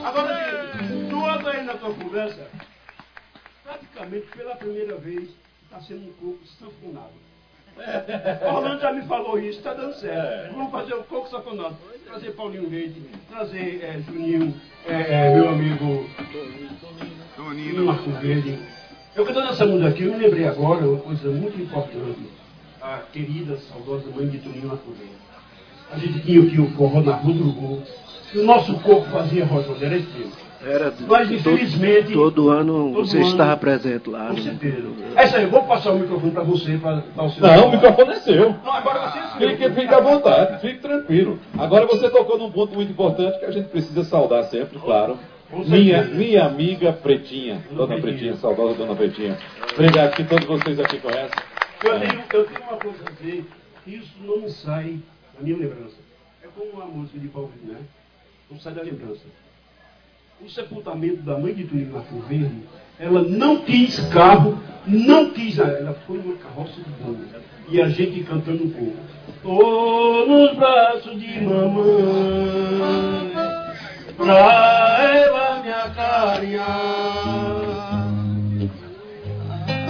Agora, tu anda aí na tua conversa, praticamente pela primeira vez, está sendo um coco sanfonado. O Orlando já me falou isso, está dando certo. Vamos fazer o coco sanfonado. Trazer Paulinho Leite, trazer Juninho, meu amigo Toninho Marco Verde. Eu cantando essa música aqui, eu me lembrei agora uma coisa muito importante. A querida, saudosa mãe de Toninho Marco Verde. A gente tinha aqui o forró na Rua do Urubu. E o nosso corpo fazia roda, era isso mesmo. Mas infelizmente. Todo ano você estava presente lá. Com certeza. Essa aí, eu vou passar o microfone para você, para dar o seu. Não, o microfone é seu. Não, agora você é seu. Fique à vontade, fique tranquilo. Agora você tocou num ponto muito importante que a gente precisa saudar sempre, claro. Minha amiga Pretinha, Dona Pretinha, saudosa Dona Pretinha. Obrigado, que todos vocês aqui conhecem. Eu tenho uma coisa a dizer, isso não me sai da minha lembrança. É como uma música de Paulo, né? Não sai da lembrança. O sepultamento da mãe de Toninho Marco Verde, ela não quis carro, não quis, ela foi numa carroça de bolo. E a gente cantando um pouco. Tô nos braços de mamãe, pra ela me acarinhar.